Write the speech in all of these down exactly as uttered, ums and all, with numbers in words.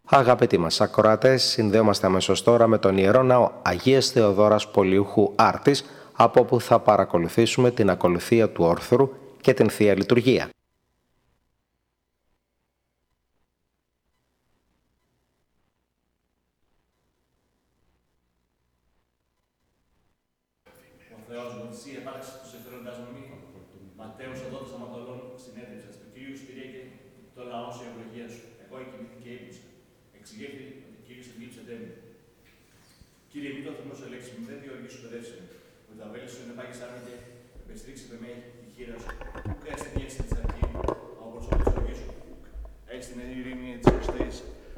Αγαπητοί μας ακροατές, συνδέομαστε αμέσως τώρα με τον Ιερό Ναό Αγίας Θεοδόρας Πολιούχου Άρτης, από όπου θα παρακολουθήσουμε την ακολουθία του όρθρου και την Θεία Λειτουργία. Ο Θεός μου, εσύ επάρξεις τους εχθρόντας μου μη. Ματέος οδότης αματολών συνέδριψας. Το Κύριο σου τηρέκε το λαό σου η ευλογία σου. Εγώ εκοιμήθη και ύπνησα. Εξηγήθη ότι Κύριος εγγύψετέ μου. Κύριε, μη το θυμό σου ελέγξει μου, δεν διοργή σου παιδεύσε μου. Με τα βέλη σου ενεπάγησά με και επεστρίξετε με τη χείρα σου. Ουκ έστειν η έξι της αρχή μου, από προσώπου της οργής σου. Έστειν η ειρήνη της οριστής,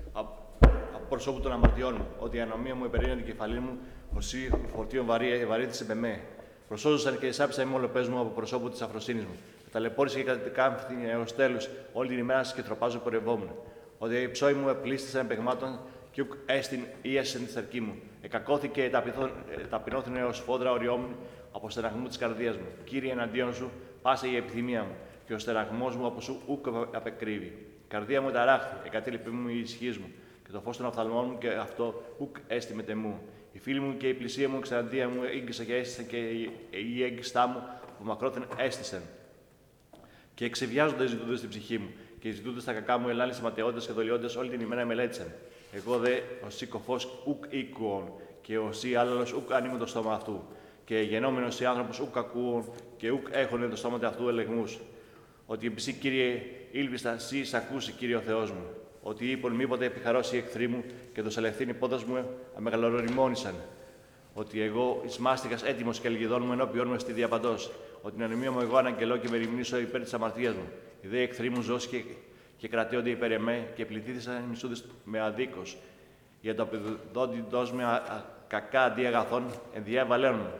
από προσώπου των αμαρτιών μου. Ότι η ανομία μου επερίνει την κεφαλή μου, οσί φορτίων βαρύτησε με με. Προσώζωσαν και εισάπησα είμαι ολοπές μου από προσώπου της αφροσύνης μου. Ταλαιπώρησε και κατεκάμφθη έως τέλους, όλη την ημέρα σας και τροπάζω πορευόμουν. Ότι η ψώη μου επλήστησαν παιγμάτων και ουκ έστιν ίασεν τη θερκή μου. Εκακώθηκε ταπεινώθην έως φόδρα οριόμουν από στεναγμού της καρδίας μου. Κύριε, εναντίον σου, πάσε η επιθυμία μου, και ο στεναγμός μου από σου ουκ απεκρύβει. Η καρδία μου ταράχθη, εκατήλειπη μου η ισχύς μου, και το φως των οφθαλμών μου και αυτό ουκ έστι μετεμού. Οι φίλοι μου και η πλησία μου εξαντία μου έγκυσα και έστησαν, και η έγκυστά μου που μακρόθεν έστησαν. Και εξεβιάζονται οι ζητούντες στην ψυχή μου, και οι ζητούντες τα κακά μου ελάλησαν ματαιόντες και δολιόντες όλη την ημέρα μελέτησαν. Εγώ δε, οσί κοφός ουκ οίκουον, και οσί άλλος ουκ ανοίγουν το στόμα αυτού. Και γενόμενος οι άνθρωπος ουκ ακούων, και ουκ έχουν το στόμα αυτού ελεγμούς. Ότι εμπισή, Κύριε, ήλπιστα, σύ εις ακούσει, Κύριε ο Θεός μου. Ότι είπον μήποτε επιχαρώσει οι εχθροί μου, και το σελευθύν οι πόδας μου αμεγαλορημόνησαν. Ότι εγώ εις μάστιγας έτοιμος και ελγιδών μου ενώπιόν μου στη διαπαντός. Ότι την ανομία μου εγώ αναγγελώ και μεριμνήσω υπέρ της αμαρτίας μου. Οι δε εχθροί μου ζώσει και, και κρατιόνται υπέρ εμέ, και πληθύθησαν μισούδες με αδίκος. Για το απεδόντιτός με α, α, κακά αντί αγαθών ενδιέβαλέν μου.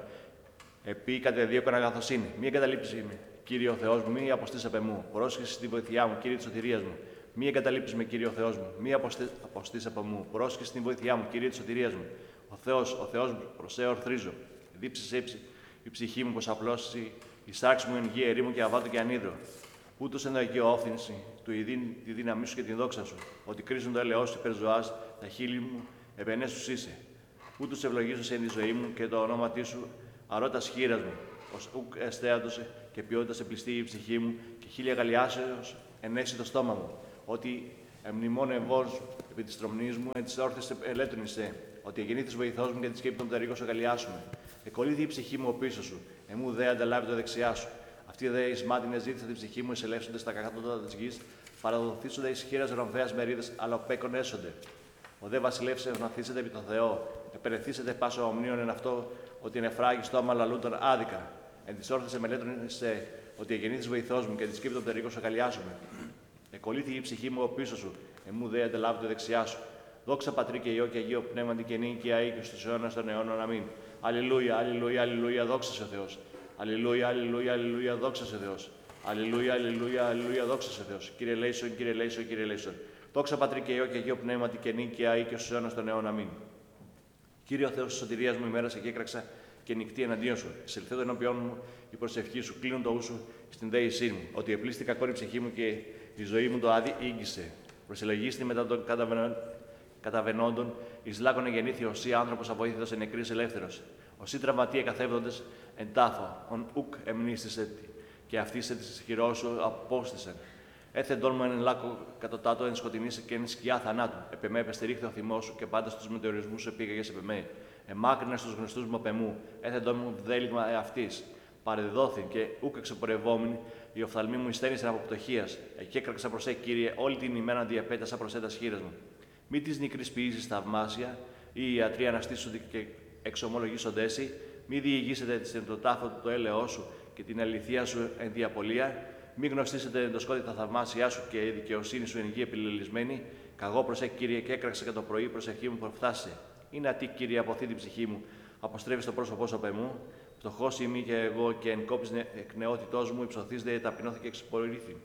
Επί κατεδίωκον αγαθοσύνη. Μη εγκαταλείψει με, Κύριε ο Θεός μου, μη αποστείς απ' εμού. Πρόσχεσαι στη βοήθειά μου, Κύριε της σωτηρίας μου. Μη εγκαταλείψει με, Κύριε ο Θεός μου, μη αποστείς απ' εμού. Πρόσχεσαι στην βοήθειά μου, Κύριε της σωτηρίας μου. Ο Θεός, ο Θεός μου, προς σε ορθρίζω. Δίψεις έψη η ψυχή μου, πως απλώσει η σάρξη μου εν γη ερήμου και αβάτου και ανίδρο. Ούτως εννοεί όφθηνση του ειδήν τη δύναμή σου και την δόξα σου. Ότι κρίζουν το έλεος σου υπέρ ζωάς, τα χείλη μου επενέσους είσαι. Ούτως ευλογήσω εν τη ζωή μου και το ονόματί σου αρώτας χείρας μου. Ως ουκ εστέατος και ποιότητας επληστεί η ψυχή μου και χίλια γαλιάσεως ενέσει το στόμα μου. Ότι εμνημών ευών επί της τρομνής μου εν της όρθες ελέττονισέ. Ότι εγεννήθης βοηθός μου και τη σκέπη των πτερίγων σου αγαλιάσουμε. Εκολύθη η ψυχή μου ο πίσω σου, εμού δε ανταλάβει το δεξιά σου. Αυτή δε εις μάτινε ζήτησα την ψυχή μου, εισελεύσονται στα κακάτωτα της γης, παραδοθήσονται εις χείρας ρομφαίας μερίδες, αλλά πέκον έσονται. Ο δε βασιλεύς ευναθήσεται επί τον Θεό, επερεθήσεται πάσο ομνίων εν αυτό, ότι εν εφράγει στόμα λαλούν τον άδικα. Εν της όρθες εμελέτωνεσαι, ότι εγεννήθης βοηθός μου και τη σκέπη των πτερίγων σου αγαλιάσουμε. Εκολύθη η ψυχή μου ο πίσω σου, εμού δε ανταλάβει το δεξιά σου. Δόξα Πατρί και Υιό και Αγίο Πνεύματι και νύν και αεί και στους αιώνας των αιώνων. Αμήν. Αλληλούια, αλληλούια, αλληλούια, δόξα σε Θεός. Αλληλούια, αλληλούια, αλληλούια, δόξα σε Θεός. Αλληλούια, αλληλούια, αλληλούια, δόξα σε Θεός. Κύριε Λέησον, Κύριε Λέησον, Κύριε Λέησον. Δόξα Πατρί και Υιό και Αγίο Πνεύματι και νύν και αεί και στους αιώνας των αιώνων. Αμήν. Κύριε ο Θεός της σωτηρίας μου, ημέρα σε και έκραξα και νυχτή εναντίον σου. Εισελθέτω ενώπιόν μου η προσευχή σου, κλείνουν το ούσου στην δέησή μου. Ότι επλήστη κακόν η ψυχή μου και η ζωή μου το άδει ήγγισε. Προσελεγίστη μετά τον καταβενόντων, εις λάκων εγεννήθη οσί άνθρωπος αβοήθητος εν νεκρής ελεύθερος. Οσί τραυματίε καθέβδοντες εν τάφο, ον ουκ εμνίστησε και αυτήσε της χειρός σου απόστησεν. Έθεντον μου εν λάκο κατωτάτω εν σκοτεινής και εν σκιά θανάτου. Επεμέ επεστερήχθη ο θυμός σου και πάντα στους μετεωρισμούς σου επήγαγες επεμέ. Εμάκρυνε στους γνωστούς μου απεμού. Έθεντον μου δέλυγμα εαυτής. Παρεδόθην και ουκ εξωπορευόμην, οι οφθαλμοί μου ειστένησαν από πτωχίας. Εκεί έκραξα προς σε, Κύριε, όλη την ημέρα διαπέτασα προς έτας χείρας μου. Μη της νικρής ποιήσεις θαυμάσια, ή οι ιατροί αναστήσονται και εξομολογήσονται εσύ, μη διηγήσετε εν το τάφο του το έλεό σου και την αληθεία σου εν διαπολία, μη γνωστήσετε εν το σκότι τα θαυμάσια σου και η δικαιοσύνη σου εν γη επιλελισμένη, καγώ προσέ, Κύριε, και έκραξα και το πρωί προσευχή μου προφθάσε. Είναι ατί, Κύριε, αποθεί την ψυχή μου, αποστρέφει το πρόσωπό σου απ' εμού, φτωχός είμαι και εγώ και εν κόπης εκ νεότητός μου υψωθείς δε ταπεινώθηκε εξυπορήθη.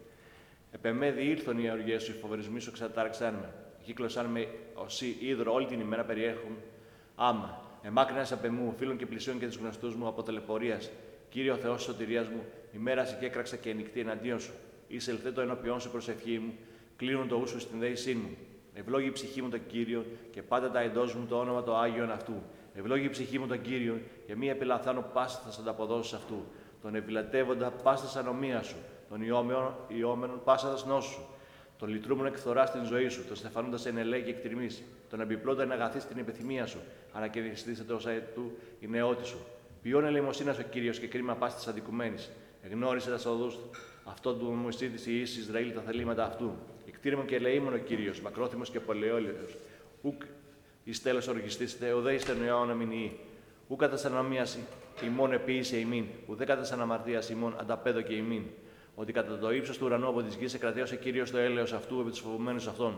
Επεμέ διήλθον οι οργές σου, οι φοβερισμοί σου εξατάρξαν με. Κύκλωσαν με όσοι ίδρο όλη την ημέρα περιέχουν. Άμα, εμάκρυνας απ' εμού, φίλων και πλησίων και τους γνωστούς μου από ταλαιπωρίας. Κύριε ο Θεός της σωτηρίας μου, ημέρα σε και έκραξα και νυχτή εναντίον σου. Είσαι ελθέτω ενώπιόν σου προσευχή μου, κλείνουν το ούσου στην δέησή μου. Ευλόγη η ψυχή μου τον Κύριο και πάντα τα εντός μου το όνομα το Άγιον αυτού. Ευλόγη η ψυχή μου τον Κύριο και μη επιλαθάνω πάστα θα ανταποδώσεις αυτού. Τον επιλατεύοντα πάστα ανομία σου, τον ιόμενον πάστα νόσου σου. Τον λυτρούμενο εκθορά στην ζωή σου, τον στεφανούντα εν ελέη και εκτιμήσει. Τον εμπιπλώντα εν αγαθή στην επιθυμία σου, ανακαινιστήσετε όσα του η νεότη σου. Ποιόν ελεημοσύνας ο Κύριος και κρίμα πάσης αδικουμένης. Εγνώρισε τα οδούς αυτόν του Μωυσή της Ιης Ισραήλ τα θελήματα αυτού. Εκτήρημον και ελεήμον ο Κύριος, μακρόθυμος και πολεόλητος. Ουκ εις τέλος οργιστής, θεοδέ εις τον αιώνα μηνυή. Ουκ κατά αναμίαση ημών επίησε ημίν, ουδέ κατά αναμαρτίας ημών ανταπέδωκε ημίν. Ότι κατά το ύψος του ουρανού από της γης εκρατέωσε Κύριος το έλεος αυτού επί τους φοβουμένους αυτών.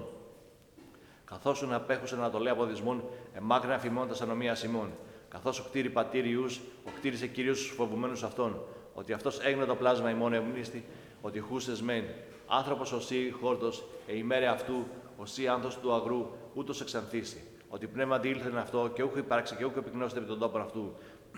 Καθώς σου να απέχουσαν ανατολέ από δυσμών, εμάκρυνα φημών τα ανομίας ημών. Καθώς ο κτήρι πατήριους, ο κτήρισε Κύριος στους φοβουμένους αυτών. Ότι αυτός έγινε το πλάσμα ημών ευμνήστη, ότι χούσες μεν. Άνθρωπος οσί χόρτος, ε ημέρε αυτού, οσί άνθος του αγρού, ούτως εξανθήσει. Ότι πνεύμα αντήλθεν αυτό και ούχο υπάρξει και ούχο επικνώσετε επί τον τόπο αυτού.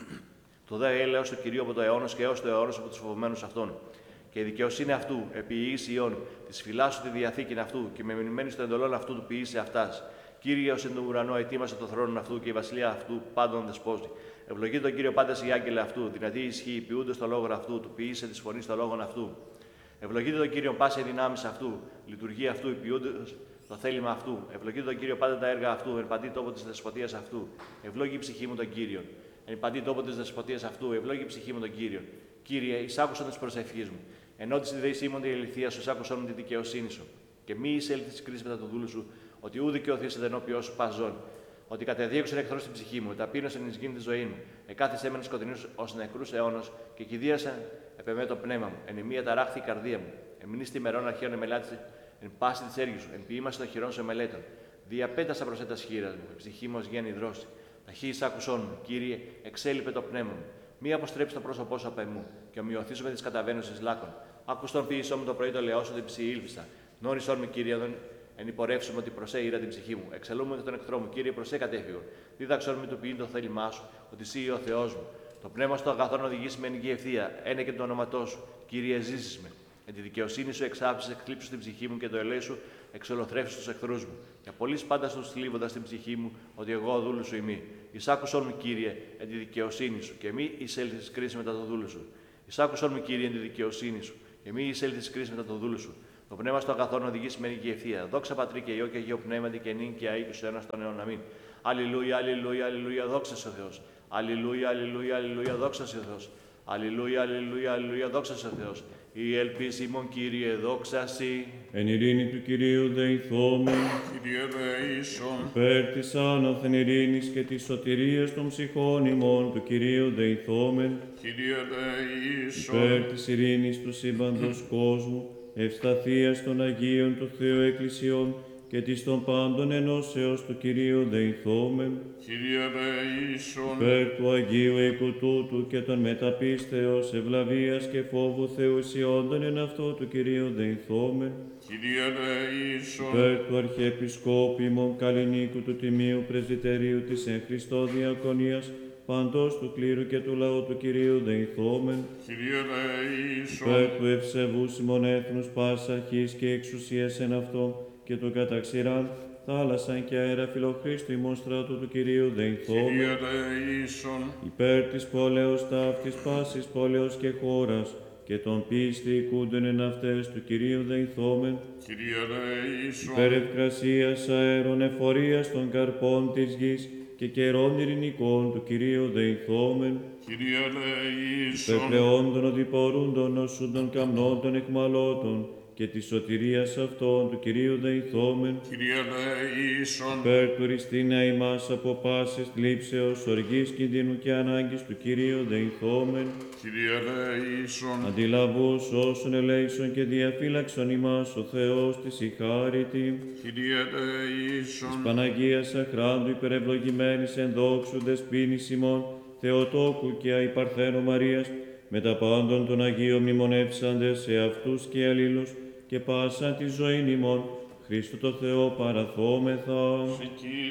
Το δε έλεος του Κυρίου από το αιώνος και έως το αιώνος από τους φοβουμένους αυτών. Και η δικαιοσύνη αυτού, επί εις Ιών, τη φυλάσσου τη διαθήκη αυτού και με μνημένη στο εντολόν αυτού του ποιήσε αυτάς. Κύριος εν τον ουρανό ετοίμασε το θρόνο αυτού και η βασιλεία αυτού πάντων δεσπόζει. Ευλογεί τον Κύριο πάντες οι άγγελοι αυτού, δυνατή ισχύει, ποιούνται στο λόγο αυτού, του ποιήσε τη φωνή στο λόγο αυτού. Ευλογείται τον Κύριο πάσε δυνάμει αυτού, λειτουργία αυτού, ποιούνται το θέλημα αυτού. Ευλογείται τον Κύριο πάντα τα έργα αυτού, εν παντή τόπο τη δεσποτεία αυτού. Ευλόγει η ψυχή μου τον Κύριο. Εν παντή τόπο τη δεσποτεία αυτού, ευλόγει η ψυχή μου τον Κύριο. Κύριε, εισάκουσαν τι προσευχή μου. Ενώ τη ιδέησή μου την ηλικία σου, εισάκουσαν μου τη δικαιοσύνη σου. Και μη εισέλθει τη κρίση μετά του δούλου σου, ότι ούδη και οθήσεται ενώπιό σου παζών. Ότι κατεδίωξαν εχθρό στην ψυχή μου, ταπείνωσαν εις γήν τη ζωή μου. Εκάθισε έμενε σκοτεινού ω νεκρού αιώνα και κηδίασαν επεμέ το πνεύμα μου. Εν ημία ταράχθη η καρδία μου. Εμεινή τη μερών αρχαίων εμελάτησε εν πάση τη έργη σου. Εν ποιήμα των χειρών σου εμελέτων. Διαπέτασα προ έτα χείρα μου. Η ψυχή μου ω γέννη δρόση. Ταχύ εισάκουσόν μου, κύριε, εξέλιπε το πνεύμα μου. Μη αποστρέψει το πρόσωπό σου απ' εμού και ομοιωθήσω με τι καταβαίνουσε λάκων. Άκουστον ποιήσό μου το πρωί το λεώσο την ψιήλφιστα. Γνώρισόν με, κύριε, εν υπορεύσουμε ότι προσέ ήρα την ψυχή μου. Εξελούμε τον εχθρό μου, κύριε, προσέ κατέφυγο. Δίδαξόν με του ποιήν το θέλημά σου, ότι εσύ ο Θεό μου. Το πνεύμα στο αγαθόν οδηγήσει με ενική ευθεία. Ένε και το όνοματό σου, κύριε, ζήσει με. Εν τη δικαιοσύνη σου εξάψει, εκλείψει την ψυχή μου και το ελέη σου εξολοθρεύσει του εχθρού μου. Και απολύει πάντα του θλίβοντα την ψυχή μου, ότι εγώ ο δούλου σου ημί. Εισάκουσον μου, κύριε, εν τη δικαιοσύνη σου, και μη εισέλθει κρίση μετά το δούλου σου. Εισάκουσον μου, κύριε, εν τη δικαιοσύνη σου, και μη εισέλθει κρίση μετά το δούλου σου. Το πνεύμα στο αγαθόν οδηγήσει με ενική ευθεία. Δόξα πατρί και ιό και αγίο πνεύματι και νυν και αίκου σε ένα στον αιώνα. Αμήν. Αλληλούια, αλληλούια, αλληλούια, δόξα σε ο Θεό. Αλληλούια, αλληλούια, αλληλούια, δόξα σε ο Θεό. Αλληλούια, αλληλούια, αλληλούια, δόξα σε ο Θεό. Η ελπίση μου, Κύριε, δόξα σοι. Εν ειρήνη του Κυρίου δεηθόμεν. Κύριε δεήσον. Υπέρ της άνωθεν ειρήνης και της σωτηρίας των ψυχών ημών του Κυρίου δεηθόμεν. Κύριε δεήσον. Υπέρ της ειρήνης του σύμπαντος κόσμου, ευσταθίας των Αγίων του Θεού Εκκλησιών και της των πάντων ενώσεως του Κυρίου δεηθόμεν. Κύριε δεήσον. Υπέρ του Αγίου οίκου τούτου και των μεταπίστεως, ευλαβίας και φόβου Θεού ισιόντων εν αυτό του Κυρίου δεηθόμεν. Κύριε δεήσον. Υπέρ του Αρχιεπισκόπου ημών Καλλινίκου του Τιμίου Πρεσβυτερίου της εν Χριστώ Διακονίας, παντός του κλήρου και του λαού του Κυρίου δεηθόμεν. Κύριε δεήσον. Υπέρ του ευσεβούς ημών έθνους πάσης αρχής και εξουσίας εν αυτό και του καταξηράν θάλασσαν και αέρα φιλοχρίστου ημών στράτου του Κυρίου δεηθόμεν. Κύριε δεήσον. Υπέρ της πόλεως ταύτης πάσης πόλεως και χώρας και των πίστη οικούντων εν αυτές του Κυρίου δεηθόμεν. Κύριε δεήσον. Υπέρ ευκρασίας αέρων εφορίας των καρπών της γης και καιρών ειρηνικών του Κυρίου δεηθόμεν. Κύριε δεήσον. Υπέρ πλεόντων οδηπορούντων νοσούντων καμνόντων εκμαλώτων και της σωτηρίας αυτών του Κυρίου δεηθόμεν. Κύριε δεήσον. Υπέρ του ριστίνα ημάς από πάσης θλίψεως, οργής, κινδύνου και ανάγκης του Κυρίου δεηθόμεν. Κύριε δεήσον. Αντιλαβούς όσων ελέησον και διαφύλαξον ημάς ο Θεός της η χάριτη. Κύριε δεήσον. Της Παναγίας αχράντου υπερευλογημένης εν δόξου δεσποίνης ημών, Θεοτόκου και αϊπαρθένου Μαρίας, με τα πάντων των Αγίων μνημονεύσαντες σε αυτούς και αλλήλους και πάσαν τη ζωήν ημών, Χριστού το Θεό παραθόμεθα. Σε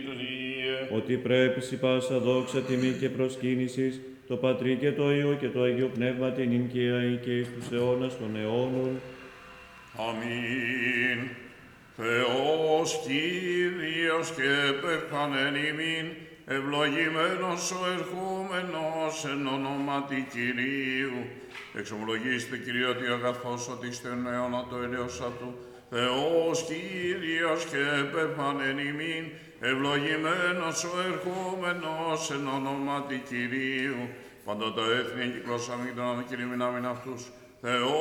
Κύριε. Ότι πρέπει σοι πάσα δόξα τιμή και προσκύνησης, το Πατρί και το Υιό και το Αγίο Πνεύμα την ειν και αεί και εις τους αιώνας των αιώνων. Αμήν. Θεός Κύριος και επέχανεν ημίν, ευλογημένος ο ερχόμενος εν ονόματι Κυρίου. Εξομολογήστε Κύριε ότι αγαθός ότι είστε αιώνα το ελαιός αυτού. Θεός Κύριος και επέχανεν ημίν, ευλογημένος ο ερχόμενος εν ονόματι Κυρίου. Πάντα τα έθνη εγκυκλώσαμε και τον Κύριε μηνάμιν αυτούς. Θεός